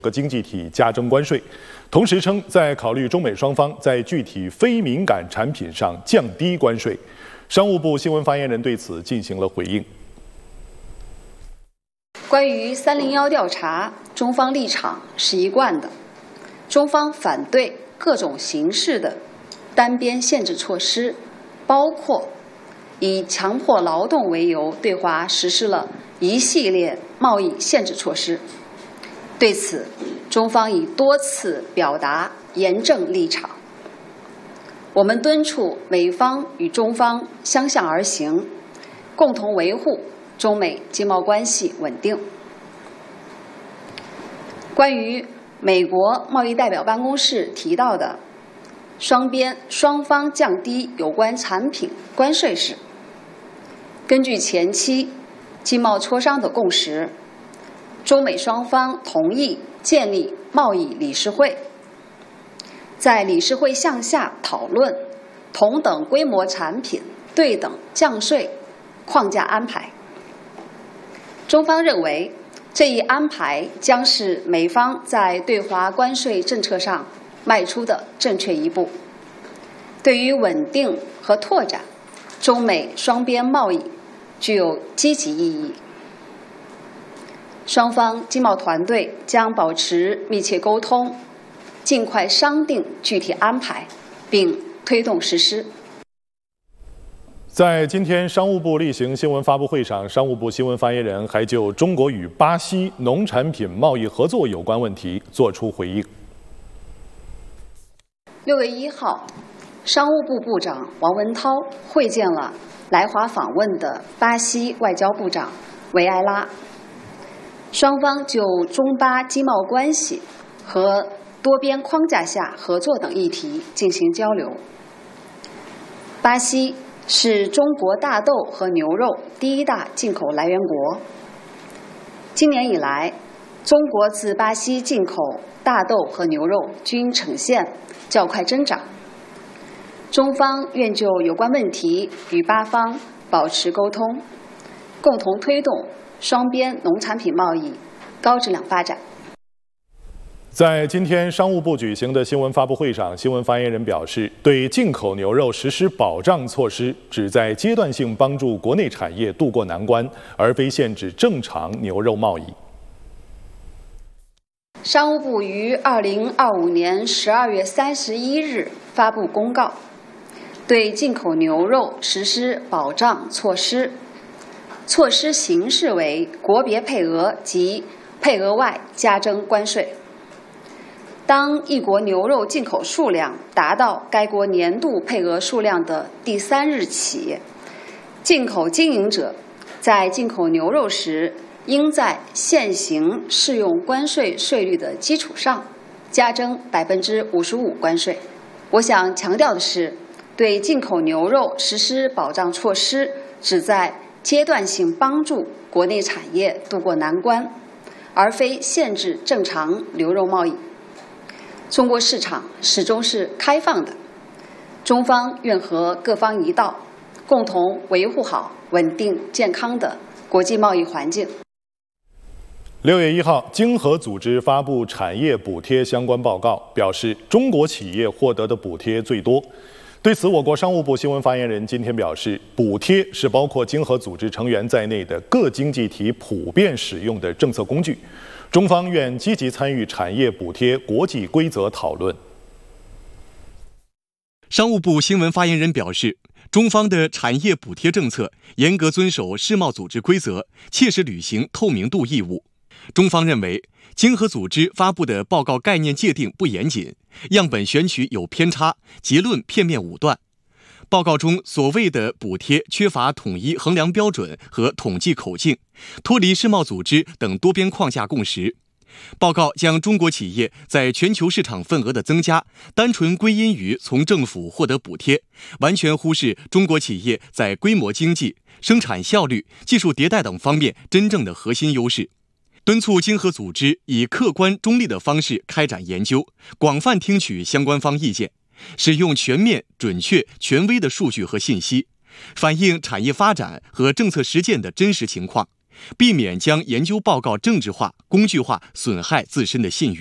各经济体加征关税，同时称在考虑中美双方在具体非敏感产品上降低关税。商务部新闻发言人对此进行了回应。 关于301调查，中方立场是一贯的，中方反对各种形式的单边限制措施，包括以强迫劳动为由对华实施了一系列贸易限制措施。对此，中方已多次表达严正立场。我们敦促美方与中方相向而行，共同维护中美经贸关系稳定。关于美国贸易代表办公室提到的双方降低有关产品关税时，根据前期经贸磋商的共识，中美双方同意建立贸易理事会，在理事会项下讨论同等规模产品对等降税框架安排。中方认为，这一安排将是美方在对华关税政策上迈出的正确一步，对于稳定和拓展中美双边贸易具有积极意义。双方经贸团队将保持密切沟通，尽快商定具体安排，并推动实施。 在今天商务部例行新闻发布会上，商务部新闻发言人还就中国与巴西农产品贸易合作有关问题作出回应。 6月1号，商务部部长王文涛会见了来华访问的巴西外交部长维埃拉，双方就中巴经贸关系和多边框架下合作等议题进行交流。巴西是中国大豆和牛肉第一大进口来源国。今年以来，中国自巴西进口大豆和牛肉均呈现较快增长。中方愿就有关问题与巴方保持沟通，共同推动双边农产品贸易高质量发展。 在今天商务部举行的新闻发布会上，新闻发言人表示，对进口牛肉实施保障措施，旨在阶段性帮助国内产业渡过难关，而非限制正常牛肉贸易。 商务部于2025年12月31日发布公告，对进口牛肉实施保障措施，措施形式为国别配额及配额外加征关税。当一国牛肉进口数量达到该国年度配额数量的第3日起，进口经营者在进口牛肉时，应在现行适用关税税率的基础上加征55%关税。我想强调的是，对进口牛肉实施保障措施，旨在阶段性帮助国内产业渡过难关，而非限制正常牛肉贸易。中国市场始终是开放的，中方愿和各方一道，共同维护好稳定健康的国际贸易环境。 6月1号，经合组织发布产业补贴相关报告，表示中国企业获得的补贴最多。对此，我国商务部新闻发言人今天表示，补贴是包括经合组织成员在内的各经济体普遍使用的政策工具。中方愿积极参与产业补贴国际规则讨论。 商务部新闻发言人表示，中方的产业补贴政策严格遵守世贸组织规则，切实履行透明度义务。中方认为，经合组织发布的报告概念界定不严谨，样本选取有偏差，结论片面武断。报告中所谓的补贴缺乏统一衡量标准和统计口径，脱离世贸组织等多边框架共识。报告将中国企业在全球市场份额的增加单纯归因于从政府获得补贴，完全忽视中国企业在规模经济、生产效率、技术迭代等方面真正的核心优势。敦促经合组织以客观中立的方式开展研究，广泛听取相关方意见，使用全面、准确、权威的数据和信息，反映产业发展和政策实践的真实情况， 避免将研究报告政治化、工具化，损害自身的信誉。